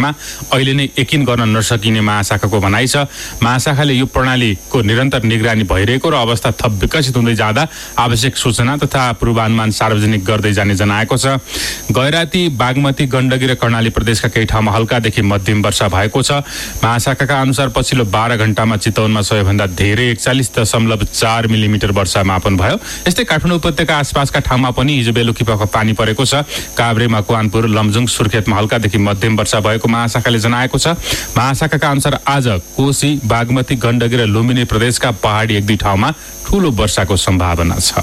बारेमा अहिले नै यकिन गर्न नसकिने महाशाखाको भनाइ छ। महाशाखाले यो प्रणालीको निरन्तर निगरानी भइरहेको र अवस्था थप विकसित हुँदै जाँदा आवश्यक सूचना तथा पूर्वानुमान सार्वजनिक गर्दै जाने जनाएको छ। गैराती, बागमती, गण्डकी र कर्णाली प्रदेशका केही ठाउँमा हल्कादेखि मध्यम वर्षा भएको छ। महाशाखाका अनुसार पछिल्लो 12 घण्टामा चितवनमा सबैभन्दा धेरै 41.4 मिलिमिटर वर्षा मापन भयो। यस्तै काठमाडौँ उपत्यका आसपासका ठाउँमा पनि हिजो बेलुकीपख पानी परेको छ। काभ्रे, मकवानपुर, लमजुङ, सुर्खेतमा हल्कादेखि मध्यम वर्षा भएको महाशाखाले जनाएको छ। महाशाखाका अनुसार आज कोशी, बागमती, गण्डकी र लुम्बिनी प्रदेशका पहाडी 1-2 ठाउँमा ठूलो वर्षाको सम्भावना छ।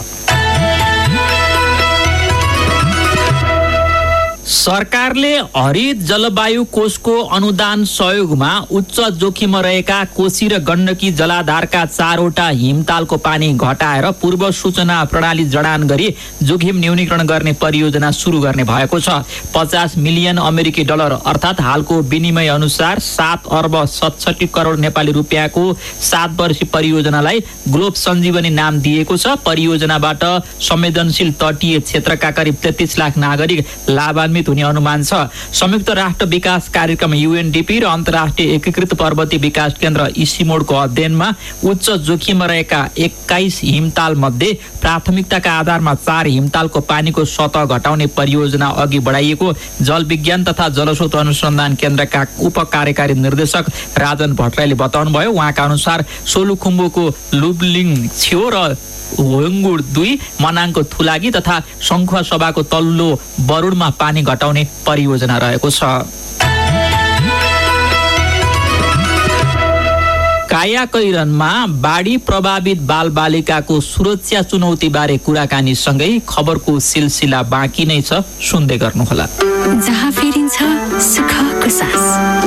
सरकारले हरित जलवायु कोषको अनुदान सहयोगमा उच्च जोखिममा रहेका कोशी र गण्डकी जलाधारका 4वटा हिमतालको पानी घटाएर पूर्व सूचना प्रणाली जडान गरी जोखिम न्यूनीकरण गर्ने परियोजना सुरु गर्ने भएको छ। 50 मिलियन अमेरिकी डलर अर्थात् हालको विनिमय अनुसार 7 अर्ब 67 करोड नेपाली रुपियाँको 7 वर्षीय परियोजनालाई ग्लोब सञ्जीवनी नाम दिएको छ। परियोजनाबाट संवेदनशील तटीय क्षेत्रका करिब 33 लाख नागरिक लाभान्वित हुने अनुमान छ। संयुक्त राष्ट्र विकास कार्यक्रम UNDP र अन्तर्राष्ट्रिय एकीकृत पर्वतीय विकास केन्द्र इसिमोडको अध्ययनमा उच्च जोखिममा रहेका 21 हिमताल मध्ये प्राथमिकताका आधारमा 4 हिमतालको पानीको सतह घटाउने परियोजना अघि बढाइएको जल विज्ञान तथा जलस्रोत अनुसन्धान केन्द्रका उप कार्यकारी निर्देशक राजन भट्टराईले बताउनुभयो। उहाँका अनुसार सोलुखुम्बुको लुब्लिङ छेउ र होङ्गुड 2, मनाङको थुलागी तथा शङ्खुवा सभाको तल्लो बरुडमा पानी घटाउने परियोजना रहेको छ। कायाकैरनमा बाढी प्रभावित बालबालिकाको सुरक्षा चुनौतीबारे कुराकानी सँगै खबरको सिलसिला बाँकी नै छ, सुन्दै गर्नुहोला। जहाँ फेरिन्छ सुखको सास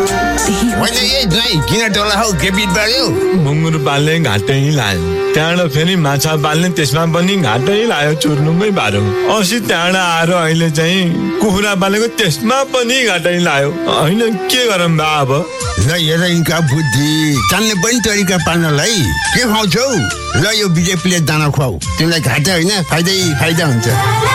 मुङ्गुर पाल्ने घाटै लायो, त्यहाँबाट फेरि माछा पाल्ने त्यसमा पनि घाटै लायो, चुर्नुमै बाह्रो। अस्ति त्यहाँबाट आएर अहिले चाहिँ कुखुरा पालेको त्यसमा पनि घाटै लायो। होइन के गरौँ बा अब? ल हेर यिनका बुद्धि जान्ने पनि तरिका पाल्नलाई के खुवाउँछौ? ल यो विजय प्लेट दाना खुवाऊ, तिमीलाई घाटा होइन फाइदा हुन्छ।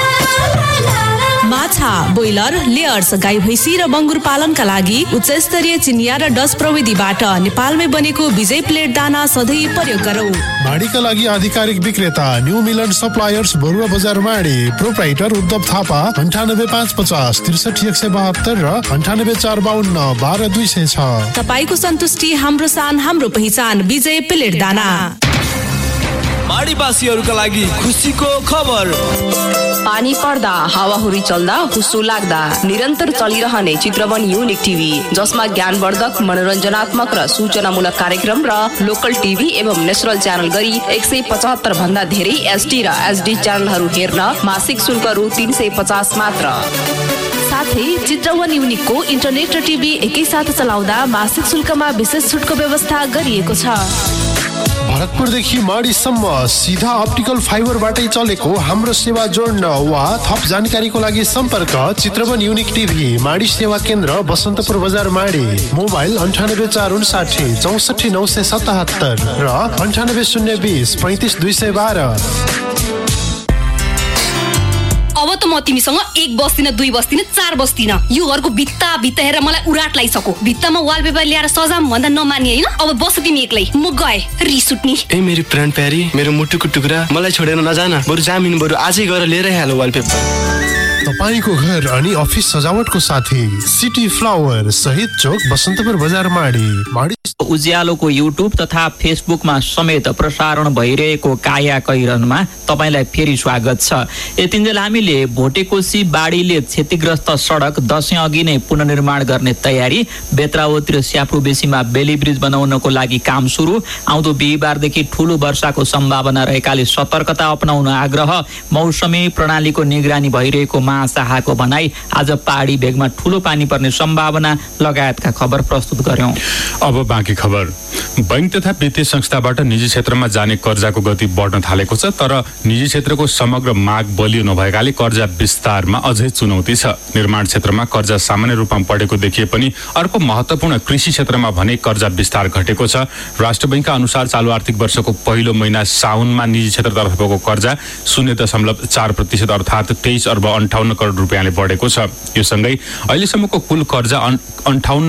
माछा, बोइलर, लेयर्स, गाई भैँसी र बङ्गुर पालनका लागि उच्च स्तरीय चिनिया र डच प्रविधिबाट नेपालमै बनेको विजय प्लेट दाना सधैँ प्रयोग गरौँ। माडीका लागि आधिकारिक विक्रेता न्यू मिलन सप्लायर्स, बरुवा बजार माडी। प्रोप्राइटर उद्धव थापा 9855 63172 र 9845 12206। तपाईको सन्तुष्टि हाम्रो सान, हाम्रो पहिचान। विजय प्लेट दाना। माडीवासीहरूका लागि खुसीको खबर। पानी पर्दा, हावाहुरी चल्दा, हुस्सो लाग्दा निरन्तर चलिरहने चित्रवन युनिक टिभी, जसमा ज्ञानवर्धक, मनोरञ्जनात्मक र सूचनामूलक कार्यक्रम र लोकल टिभी एवं नेसनल च्यानल गरी 175 भन्दा धेरै SD र SD च्यानलहरू हेर्न मासिक शुल्क रु 350 मात्र। साथै चित्रवन युनिकको इन्टरनेट र टिभी एकैसाथ चलाउँदा मासिक शुल्कमा विशेष छुटको व्यवस्था गरिएको छ। भरतपुरदेखि माडीसम्म सिधा अप्टिकल फाइबरबाटै चलेको हाम्रो सेवा जोड्न वा थप जानकारीको लागि सम्पर्क चित्रवन युनिक टिभी, माडी सेवा केन्द्र, बसन्तपुर बजार माडी। मोबाइल 98459 64977 र 98020 35212। अब त म तिमीसँग 1 बस्दिन, 2 बस्दिन, 4 बस्दिन। यो घरको भित्ता हेरेर मलाई उराट लागिसक्यो। भित्तामा वालपेपर ल्याएर सजाम भन्दा नमान्ने होइन। अब बस तिमी एक्लै, म गए रिस उठ्ने। ए मेरी प्राण प्यारी, मेरो मुटुको टुक्रा, मलाई छोडेर नजान। बरु जामिन, बरु आजै गएर लिएरै हाल वालपेपर। तपाईको घर अनि अफिस सजावटको साथी सिटी फ्लावर, शहीद चोक, बसन्तपुर बजार माडी। उज्यालोको युट्युब तथा फेसबुकमा समेत प्रसारण भइरहेको कायाकैरनमा तपाईलाई फेरि स्वागत छ। यतिन्जेल हामीले भोटेकोशी बाढीले क्षतिग्रस्त सडक दशैं अघि नै पुनर्निर्माण गर्ने तयारी, बेत्रावती र स्याप्रो बेसीमा बेली ब्रिज बनाउनको लागि काम सुरु, आउँदो बिहिबारदेखि ठूलो वर्षाको सम्भावना रहेकाले सतर्कता अपनाउन आग्रह, मौसमी प्रणालीको निगरानी भइरहेको महाशाखाको भनाई, आज पहाडी भेगमा ठूलो पानी पर्ने सम्भावना लगायतका खबर प्रस्तुत गर्यौं। अब बाँकी खबर। बैंक तथा वित्तीय संस्थाबाट निजी क्षेत्रमा जाने कर्जाको गति बढ्न थालेको छ, तर निजी क्षेत्रको समग्र माग बलियो नभएकाले कर्जा विस्तारमा अझै चुनौती छ। निर्माण क्षेत्रमा कर्जा सामान्य रूपमा बढेको देखिए पनि अर्को महत्त्वपूर्ण कृषि क्षेत्रमा भने कर्जा विस्तार घटेको छ। राष्ट्र बैंकका अनुसार चालु आर्थिक वर्षको पहिलो महिना साउनमा निजी क्षेत्रतर्फको कर्जा 0.4% अर्थात् 23 अर्ब 58 करोड रुपियाँले बढेको छ। यो सँगै अहिलेसम्मको कुल कर्जा 58